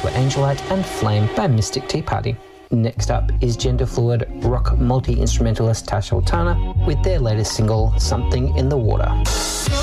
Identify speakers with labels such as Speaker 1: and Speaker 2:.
Speaker 1: were Angelite and Flame by Mystic Tea Party. Next up is gender-fluid rock multi-instrumentalist Tasha Altana with their latest single, Something in the Water.